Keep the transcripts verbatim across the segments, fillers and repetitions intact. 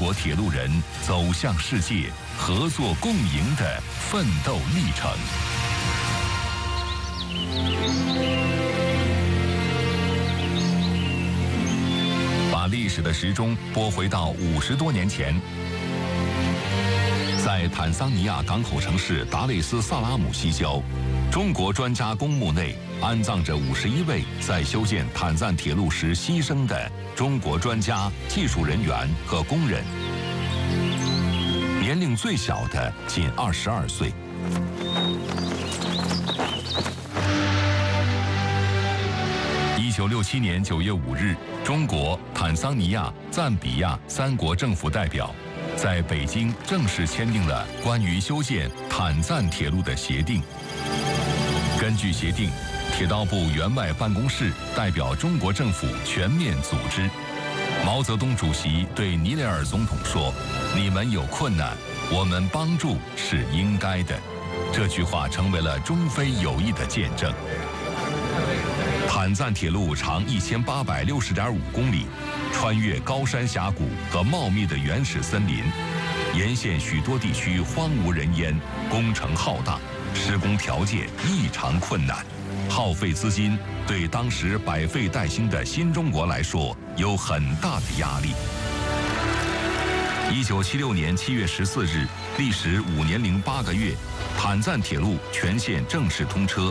国铁路人走向世界、合作共赢的奋斗历程。把历史的时钟拨回到五十多年前，在坦桑尼亚港口城市达累斯萨拉姆西郊，中国专家公墓内安葬着五十一位在修建坦赞铁路时牺牲的中国专家、技术人员和工人。年龄最小的仅二十二岁。一九六七年九月五日，中国、坦桑尼亚、赞比亚三国政府代表在北京正式签订了关于修建坦赞铁路的协定。根据协定，铁道部员外办公室代表中国政府全面组织。毛泽东主席对尼雷尔总统说：“你们有困难，我们帮助是应该的。”这句话成为了中非友谊的见证。坦赞铁路长一千八百六十点五公里，穿越高山峡谷和茂密的原始森林，沿线许多地区荒无人烟，工程浩大，施工条件异常困难，耗费资金对当时百废待兴的新中国来说有很大的压力。一九七六年七月十四日，历时五年零八个月，坦赞铁路全线正式通车。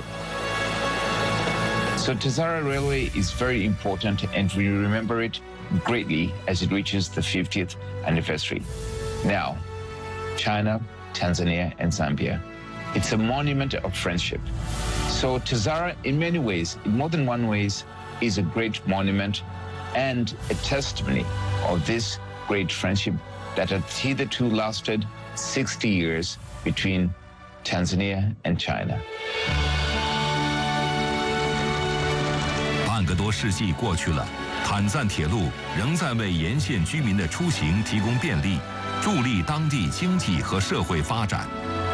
So Tazara Railway is very important, and we remember it greatly as it reaches the fiftieth anniversary. Now, China, Tanzania, and Zambia. It's a monument of friendship. So Tazara, in many ways, in more than one ways, is a great monument and a testimony of this great friendship that had hitherto lasted sixty years between Tanzania and China. 半个多世纪过去了，坦赞铁路仍在为沿线居民的出行提供便利，助力当地经济和社会发展。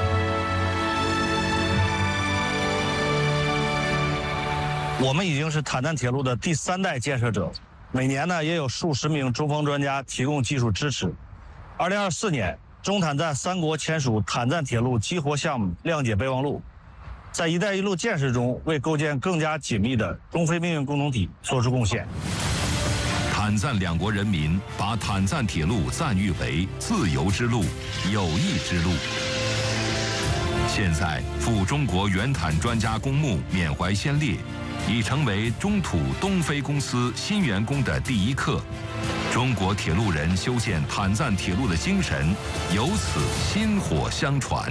我们已经是坦赞铁路的第三代建设者，每年呢也有数十名中方专家提供技术支持。二零二四年，中坦赞三国签署坦赞铁路激活项目谅解备忘录，在“一带一路”建设中为构建更加紧密的中非命运共同体做出贡献。 坦赞两国人民把坦赞铁路赞誉为自由之路、友谊之路。现在，赴中国原坦专家公墓缅怀先烈，已成为中土东非公司新员工的第一课。中国铁路人修建坦赞铁路的精神由此薪火相传。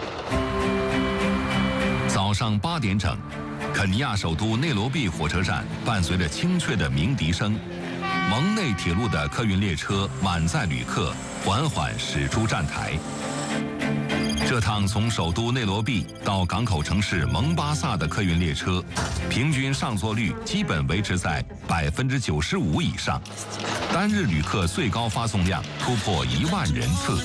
早上八点整，肯尼亚首都内罗毕火车站伴随着清脆的鸣笛声，蒙内铁路的客运列车满载旅客，缓缓驶出站台。这趟从首都内罗毕到港口城市蒙巴萨的客运列车，平均上座率基本维持在百分之九十五以上，单日旅客最高发送量突破一万人次。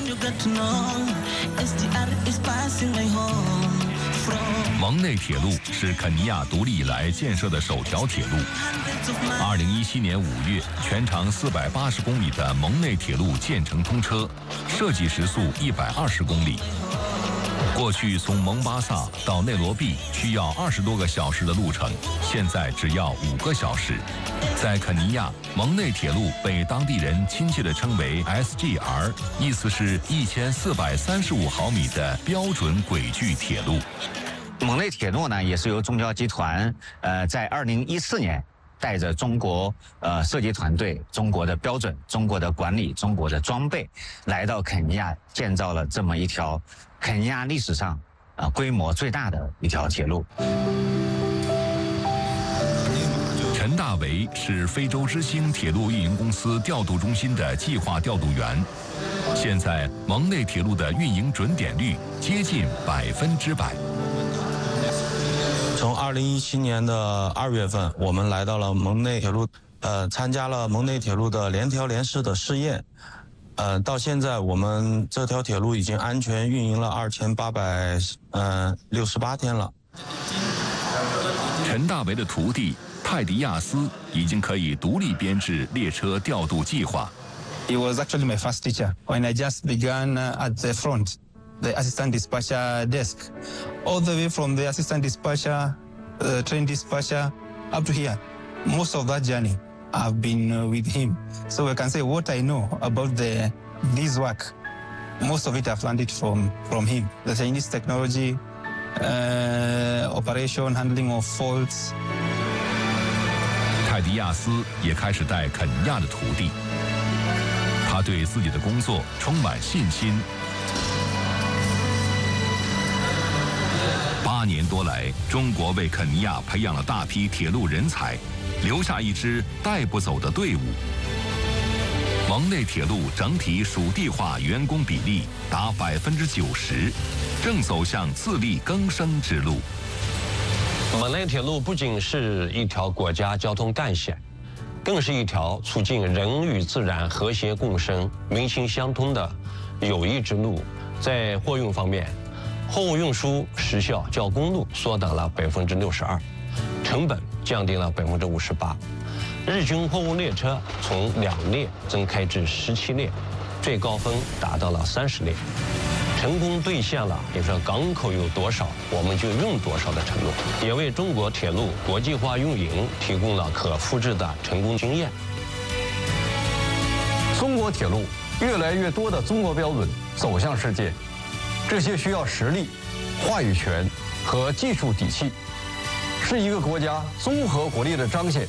蒙内铁路是肯尼亚独立以来建设的首条铁路。二零一七年五月，全长四百八十公里的蒙内铁路建成通车，设计时速一百二十公里。过去从蒙巴萨到内罗毕需要二十多个小时的路程，现在只要五个小时。在肯尼亚，蒙内铁路被当地人亲切地称为 S G R， 意思是一千四百三十五毫米的标准轨距铁路。 蒙内铁路呢，也是由中交集团呃在二零一四年带着中国呃设计团队、中国的标准、中国的管理、中国的装备，来到肯尼亚建造了这么一条肯尼亚历史上啊、呃、规模最大的一条铁路。 陈大为是非洲之星铁路运营公司调度中心的计划调度员。现在蒙内铁路的运营准点率接近百分之百。 从二零一七年的二月份，我们来到了蒙内铁路，呃，参加了蒙内铁路的联调联试的试验。呃，到现在我们这条铁路已经安全运营了二千八百呃六十八天了。 陈大为的徒弟泰迪亚斯已经可以独立编制列车调度计划， He was actually my first teacher when I just began uh, at the front, the assistant dispatcher desk, all the way from the assistant dispatcher, uh, train dispatcher, up to here. Most of that journey, I've been uh, with him. So I can say what I know about the this work, most of it I've learned it from, from him. The Chinese technology, uh, operation, handling of faults. 泰迪亚斯也开始带肯尼亚的徒弟，他对自己的工作充满信心。八年多来，中国为肯尼亚培养了大批铁路人才，留下一支带不走的队伍。蒙内铁路整体属地化员工比例达百分之九十，正走向自力更生之路。 蒙内铁路不仅是一条国家交通干线，更是一条促进人与自然和谐共生、民心相通的友谊之路。在货运方面，货物运输时效较公路缩短了百分之六十二，成本降低了百分之五十八。日均货物列车从两列增开至十七列，最高峰达到了三十列，成功兑现了你说港口有多少我们就用多少的承诺，也为中国铁路国际化运营提供了可复制的成功经验。 中国铁路越来越多的中国标准走向世界，这些需要实力、话语权和技术底气，是一个国家综合国力的彰显。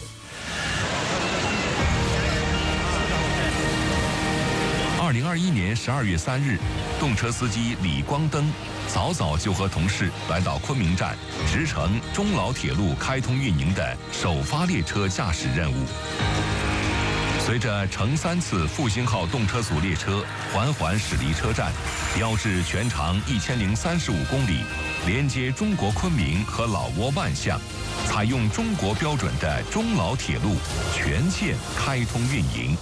二零二一年十二月三日，动车司机李光登早早就和同事来到昆明站，执承中老铁路开通运营的首发列车驾驶任务。随着乘三次复兴号动车组列车缓缓驶离车站，标志全长一千零三十五公里，连接中国昆明和老挝万象，采用中国标准的中老铁路全线开通运营。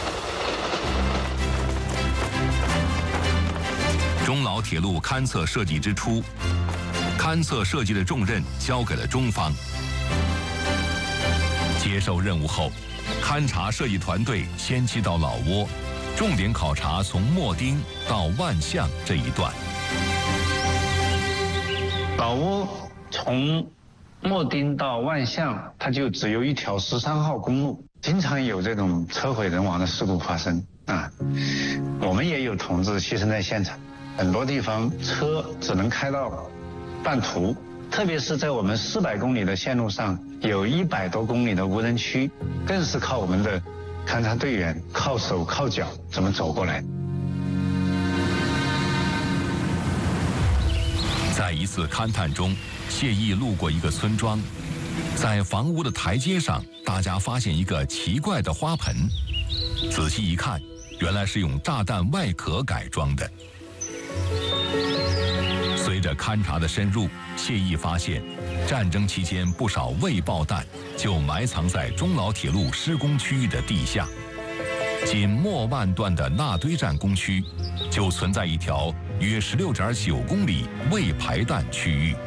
中老铁路勘测设计之初，勘测设计的重任交给了中方。接受任务后，勘察设计团队先期到老挝，重点考察从秣丁到万象这一段。 老挝从秣丁到万象，它就只有一条十三号公路，经常有这种车毁人亡的事故发生啊。我们也有同志牺牲在现场。很多地方车只能开到半途，特别是在我们四百公里的线路上，有一百多公里的无人区，更是靠我们的勘察队员靠手靠脚怎么走过来。 在一次勘探中，谢毅路过一个村庄，在房屋的台阶上，大家发现一个奇怪的花盆，仔细一看，原来是用炸弹外壳改装的。随着勘察的深入，谢毅发现，战争期间不少未爆弹就埋藏在中老铁路施工区域的地下。仅莫万段的纳堆站工区，就存在一条约十六点九公里未排弹区域。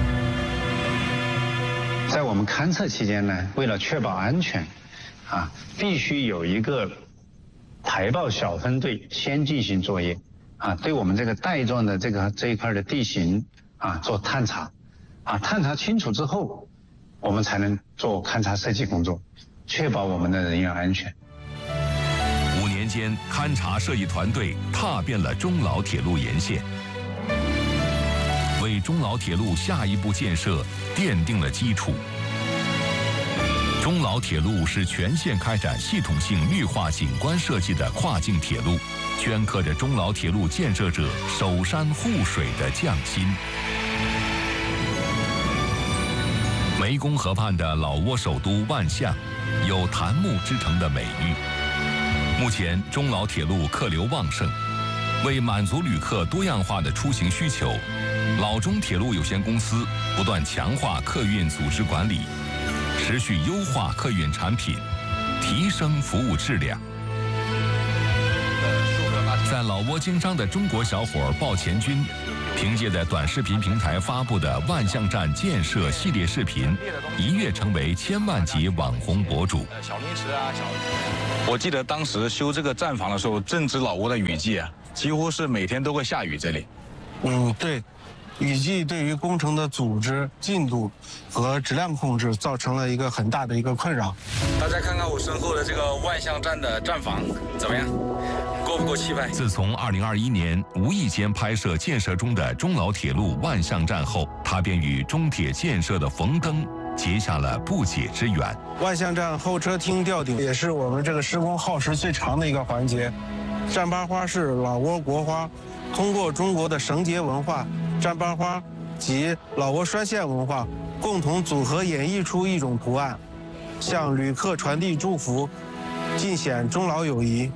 在我们勘测期间呢，为了确保安全，啊，必须有一个排爆小分队先进行作业。啊，对我们这个带状的这个这一块的地形啊做探查，啊探查清楚之后，我们才能做勘察设计工作，确保我们的人员安全。 五年间，勘察设计团队踏遍了中老铁路沿线，为中老铁路下一步建设奠定了基础。中老铁路是全线开展系统性绿化景观设计的跨境铁路，镌刻着中老铁路建设者守山护水的匠心。湄公河畔的老挝首都万象，有檀木之城的美誉。目前，中老铁路客流旺盛，为满足旅客多样化的出行需求，老中铁路有限公司不断强化客运组织管理，持续优化客运产品，提升服务质量。在老挝经商的中国小伙鲍前军，凭借在短视频平台发布的万象站建设系列视频，一跃成为千万级网红博主。 小零食啊，小。 我记得当时修这个站房的时候，正值老挝的雨季啊，几乎是每天都会下雨。这里， 嗯，对，雨季对于工程的组织、进度和质量控制造成了一个很大的一个困扰。 大家看看我身后的这个万象站的站房怎么样？够不够气派？ 自从二零二一年无意间拍摄建设中的中老铁路万象站后，他便与中铁建设的冯登结下了不解之缘。 万象站候车厅吊顶也是我们这个施工耗时最长的一个环节。站八花是老挝国花，通过中国的绳结文化、站八花及老挝栓线文化共同组合演绎出一种图案，向旅客传递祝福，尽显中老友谊。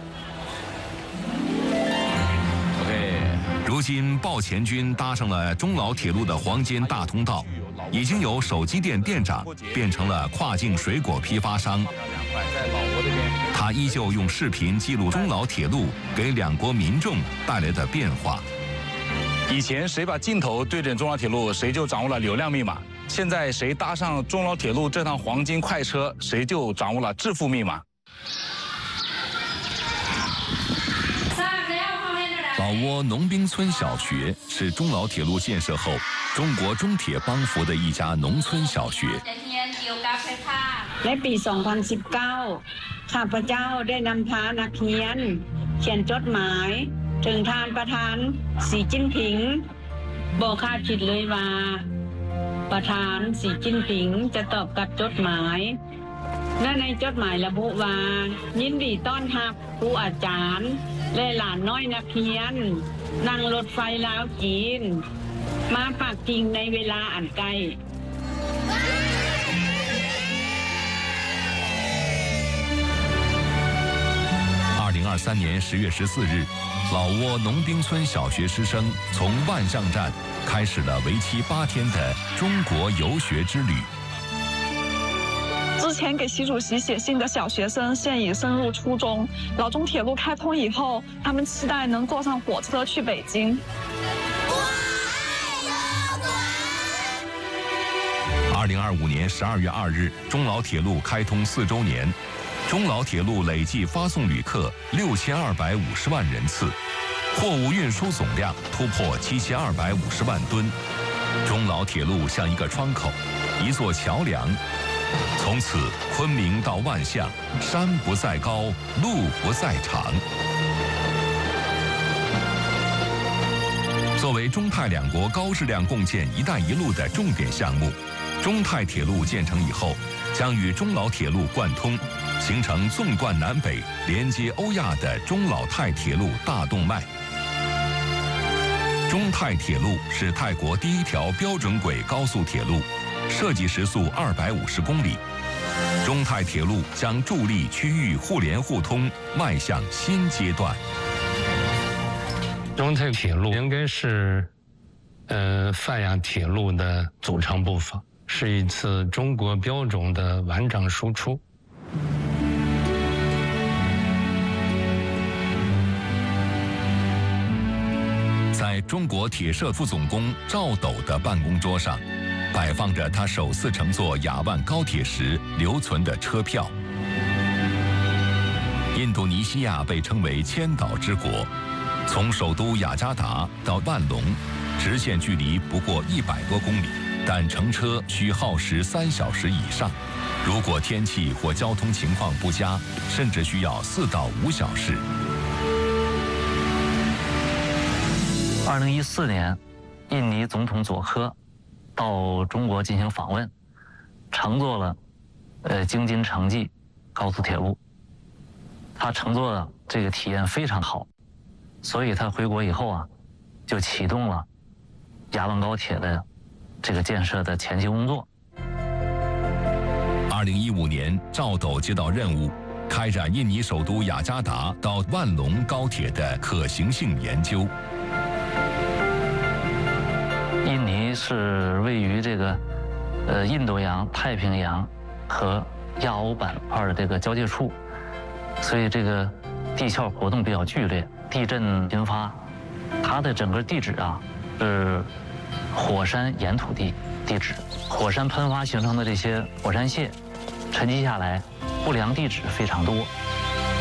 如今，报前军搭上了中老铁路的黄金大通道，已经由手机店店长变成了跨境水果批发商。他依旧用视频记录中老铁路给两国民众带来的变化。 以前谁把镜头对准中老铁路，谁就掌握了流量密码。现在谁搭上中老铁路这趟黄金快车，谁就掌握了致富密码。 老挝农兵村小学是中老铁路建设后中国中铁帮扶的一家农村小学。 ในปี สองพันสิบเก้า ข้าพเจ้าได้นำพานักเรียนเขียนจดหมายถึงท่านประธานสีจิ้นผิงบอกคาดคิดเลยว่าประธานสีจิ้นผิงจะตอบกับจดหมายและในจดหมายระบุว่ายินดีต้อนรับครูอาจารย์และหลานน้อยนักเรียนนั่งรถไฟลาวจีนมาปักกิ่งในเวลาอันใกล้二零二三年十月十四日，老挝农兵村小学师生从万象站开始了为期八天的中国游学之旅。 之前给习主席写信的小学生现已升入初中，老中铁路开通以后，他们期待能坐上火车去北京。 二零二五年十二月二日，中老铁路开通四周年，中老铁路累计发送旅客六千二百五十万人次，货物运输总量突破七千二百五十万吨。中老铁路像一个窗口，一座桥梁。从此，昆明到万象，山不再高，路不再长。作为中泰两国高质量共建“一带一路”的重点项目，中泰铁路建成以后，将与中老铁路贯通，形成纵贯南北、连接欧亚的中老泰铁路大动脉。中泰铁路是泰国第一条标准轨高速铁路。设计时速二百五十公里，中泰铁路将助力区域互联互通迈向新阶段。 中泰铁路应该是，呃，泛亚铁路的组成部分，是一次中国标准的完整输出。 在中国铁社副总工赵斗的办公桌上，摆放着他首次乘坐雅万高铁时留存的车票。印度尼西亚被称为千岛之国，从首都雅加达到万隆，直线距离不过一百多公里，但乘车需耗时三小时以上。如果天气或交通情况不佳，甚至需要四到五小时。 二零一四年，印尼总统佐科到中国进行访问，乘坐了呃京津城际高速铁路。他乘坐的这个体验非常好，所以他回国以后啊，就启动了雅万高铁的这个建设的前期工作。 二零一五年，赵斗接到任务，开展印尼首都雅加达到万隆高铁的可行性研究。 印尼是位于这个，呃，印度洋、太平洋和亚欧板块的这个交界处，所以这个地壳活动比较剧烈，地震频发。它的整个地质啊是火山岩土地地质，火山喷发形成的这些火山屑沉积下来，不良地质非常多。